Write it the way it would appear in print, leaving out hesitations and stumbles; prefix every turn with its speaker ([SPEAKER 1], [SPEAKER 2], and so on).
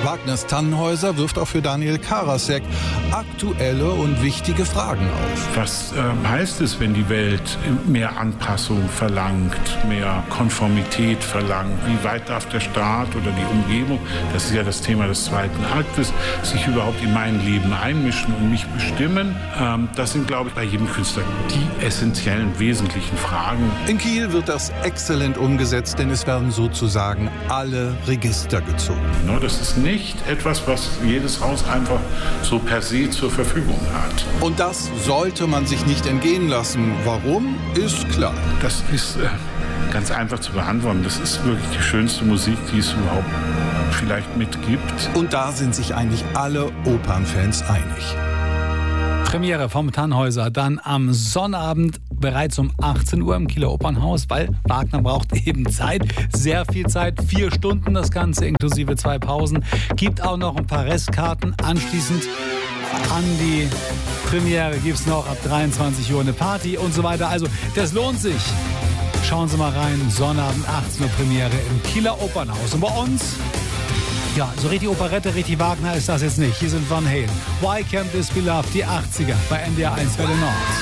[SPEAKER 1] Wagners Tannhäuser wirft auch für Daniel Karasek aktuelle und wichtige Fragen auf.
[SPEAKER 2] Was heißt es, wenn die Welt mehr Anpassung verlangt, mehr Konformität verlangt? Wie weit darf der Staat oder die Umgebung, das ist ja das Thema des zweiten Aktes, sich überhaupt in mein Leben einmischen und mich bestimmen? Das sind, glaube ich, bei jedem Künstler die essentiellen, wesentlichen Fragen.
[SPEAKER 1] In Kiel wird das exzellent umgesetzt, denn es werden sozusagen alle Register gezogen.
[SPEAKER 2] Das ist nicht etwas, was jedes Haus einfach so per se zur Verfügung hat.
[SPEAKER 1] Und das sollte man sich nicht entgehen lassen. Warum, ist klar.
[SPEAKER 2] Das ist ganz einfach zu beantworten. Das ist wirklich die schönste Musik, die es überhaupt vielleicht mitgibt.
[SPEAKER 1] Und da sind sich eigentlich alle Opernfans einig.
[SPEAKER 3] Premiere vom Tannhäuser dann am Sonnabend bereits um 18 Uhr im Kieler Opernhaus, weil Wagner braucht eben Zeit, sehr viel Zeit, 4 Stunden das Ganze inklusive 2 Pausen. Gibt auch noch ein paar Restkarten. Anschließend an die Premiere gibt es noch ab 23 Uhr eine Party und so weiter. Also das lohnt sich. Schauen Sie mal rein, Sonnabend 18 Uhr Premiere im Kieler Opernhaus. Und bei uns, ja, so richtig Operette, richtig Wagner ist das jetzt nicht. Hier sind Van Halen. Why Can't This Be Love, die 80er bei NDR 1 Welle Nord.